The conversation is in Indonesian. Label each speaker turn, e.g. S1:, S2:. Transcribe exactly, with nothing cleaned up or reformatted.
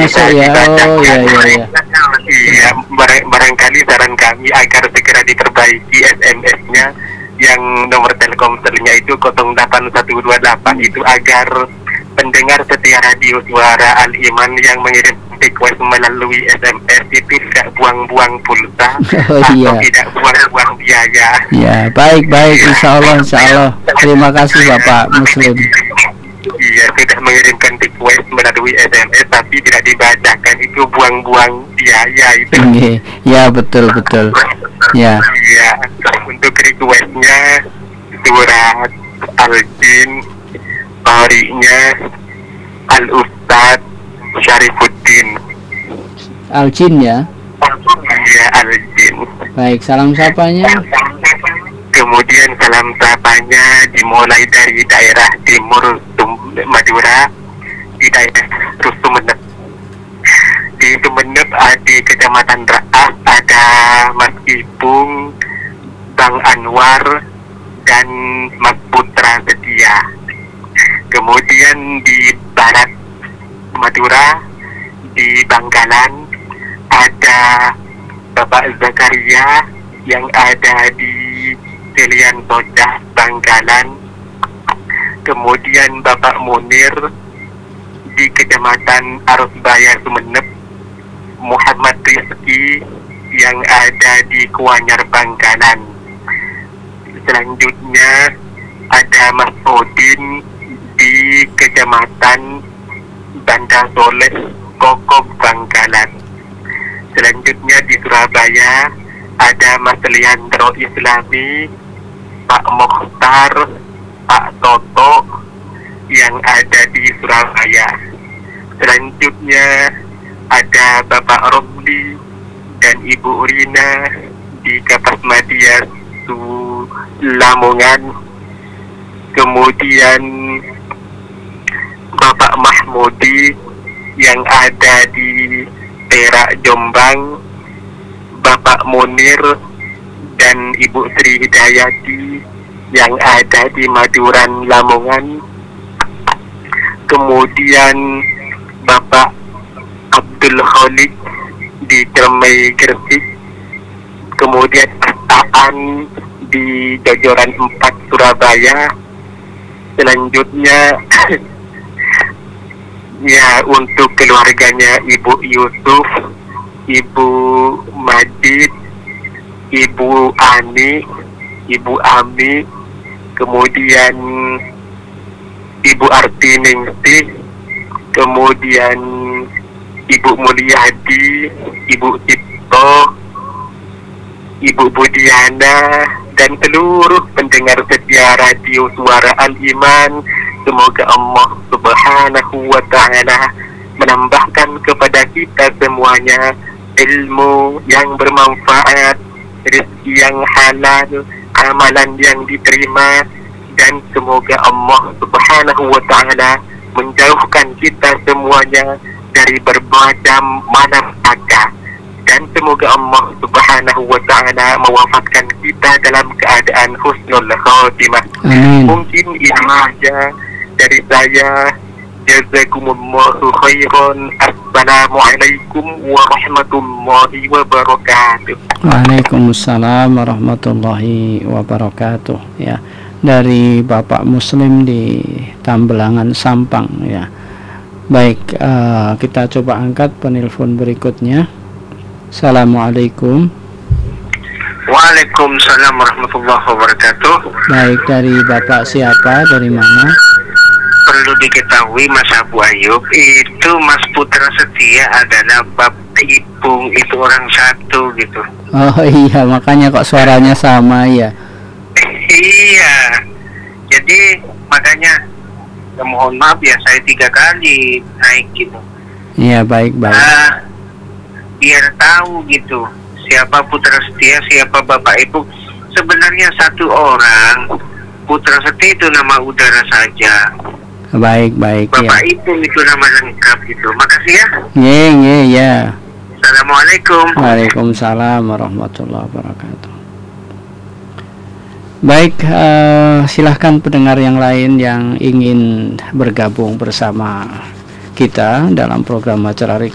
S1: masuk ya. Oh ya ya ya.
S2: Iya, barang, barangkali saran kami agar segera diperbaiki S M S-nya yang nomor Telkomselnya itu nol delapan satu dua delapan itu, agar pendengar setia radio Suara Al-Iman yang mengirim request melalui S M S itu tidak buang-buang pulsa
S1: Oh
S2: atau
S1: iya.
S2: tidak buang-buang biaya.
S1: Ya, baik baik insya Allah insya Allah. Terima kasih Bapak Muslim.
S2: Iya, sudah mengirimkan request melalui S M S tapi tidak dibacakan, itu buang-buang biaya itu.
S1: Oke, ya betul betul. Ya.
S2: Iya, untuk requestnya surat Al-Jin, Qari'nya Al-Ustad Syarifuddin.
S1: Al-Jin ya.
S2: Iya, Al-Jin.
S1: Baik, salam sapanya.
S2: Kemudian salam sapanya dimulai dari daerah timur Sum- Madura, di daerah Sumeneb. Di Sumeneb, ah, di Kecamatan Raas ada Mas Ipung, Bang Anwar, dan Mas Putra Setia. Kemudian di barat Madura, di Bangkalan, ada Bapak Zakaria yang ada di Pilihan Sodah Bangkalan. Kemudian Bapak Munir di Kecamatan Arusbaya Sumeneb, Muhammad Rizki yang ada di Kuanyar Bangkalan. Selanjutnya ada Mas Odin di Kecamatan Banda Soleh, Kokob Bangkalan. Selanjutnya di Surabaya ada Mas Leandro Islami, Pak Mokhtar, Pak Toto yang ada di Surabaya. Selanjutnya ada Bapak Romli dan Ibu Rina di Kapas Madia Su Lamongan. Kemudian Bapak Mahmudi yang ada di Perak Jombang, Bapak Munir dan Ibu Sri Hidayati yang ada di Maduran Lamongan. Kemudian Bapak Abdul Khalid di Cermai Gresik. Kemudian Aan di Jajoran empat Surabaya. Selanjutnya ya untuk keluarganya Ibu Yusuf, Ibu Madid, Ibu Ani, Ibu Ami, kemudian Ibu Artiningsih, kemudian Ibu Mulyadi, Ibu Cipto, Ibu Budiana, dan seluruh pendengar setia radio Suara Al-Iman. Semoga Allah Subhanahu wa Ta'ala menambahkan kepada kita semuanya ilmu yang bermanfaat, rezeki yang halal, amalan yang diterima, dan semoga Allah Subhanahu wa Ta'ala menjauhkan kita semuanya dari berbagai malapetaka, dan semoga Allah Subhanahu wa Ta'ala mewafatkan kita dalam keadaan husnul khatimah.
S1: Amin.
S2: Mungkin ini saja dari saya. Jazakumullahu khairan. Assalamualaikum warahmatullahi wabarakatuh.
S1: Waalaikumsalam warahmatullahi wabarakatuh. Ya, dari Bapak Muslim di Tambelangan Sampang ya. Baik, uh, kita coba angkat penelpon berikutnya. Assalamualaikum.
S2: Waalaikumsalam warahmatullahi wabarakatuh.
S1: Baik, dari Bapak siapa, dari mana?
S2: Perlu diketahui Mas Abu Ayub, itu Mas Putra Setia adalah Bapak Ipung, itu orang satu gitu.
S1: Oh iya, makanya kok suaranya sama ya.
S2: Iya, jadi makanya ya mohon maaf ya, saya tiga kali naik gitu.
S1: Iya, baik baik.
S2: Nah, biar tahu gitu siapa Putra Setia, siapa Bapak Ipung. Sebenarnya satu orang, Putra Setia itu nama udara saja.
S1: Baik baik
S2: Bapak
S1: ya.
S2: Ipung itu nama lengkap gitu. Makasih ya.
S1: Ye ye ya.
S2: Assalamualaikum.
S1: Waalaikumsalam warahmatullahi wabarakatuh. Baik, uh, silahkan pendengar yang lain yang ingin bergabung bersama kita dalam program Acara